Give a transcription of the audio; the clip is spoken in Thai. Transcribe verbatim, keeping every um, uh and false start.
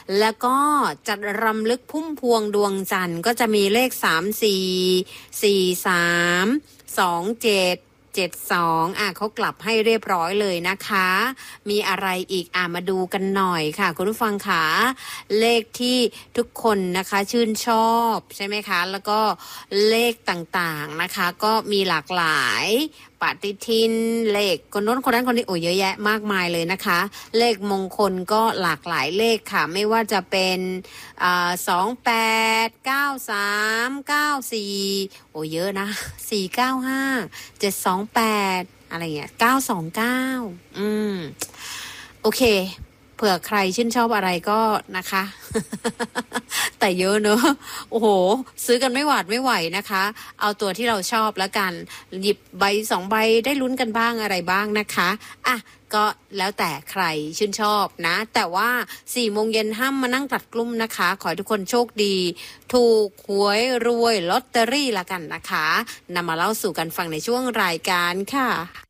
แล้วก็จัดรำลึกพุ่มพวงดวงจันทร์ก็จะมีเลขสามสี่ สี่สามสองเจ็ดเจ็ดสองอ่ะเขากลับให้เรียบร้อยเลยนะคะมีอะไรอีกอ่ะมาดูกันหน่อยค่ะคุณผู้ฟังค่ะเลขที่ทุกคนนะคะชื่นชอบใช่ไหมคะแล้วก็เลขต่างๆนะคะก็มีหลากหลายปฏิทินเลขคนโน้นคนนั้นคนนี้โอ้เยอะแยะมากมายเลยนะคะเลขมงคลก็หลากหลายเลขค่ะไม่ว่าจะเป็นอ่าสองแปดเก้าสามเก้าสี่โอ้เยอะนะสี่เก้าห้าเจ็ดสองแปดอะไรเงี้ยเก้าสองเก้าอืมโอเคเผื่อใครชื่นชอบอะไรก็นะคะ แต่เยอะเนอะโอ้โหซื้อกันไม่หวาดไม่ไหวนะคะเอาตัวที่เราชอบแล้วกันหยิบใบสองใบได้ลุ้นกันบ้างอะไรบ้างนะคะอ่ะก็แล้วแต่ใครชื่นชอบนะแต่ว่าสี่โมงเย็นห้ามมานั่งตัดกลุ้มนะคะขอให้ทุกคนโชคดีถูกหวยรวยลอตเตอรี่ละกันนะคะนำมาเล่าสู่กันฟังในช่วงรายการค่ะ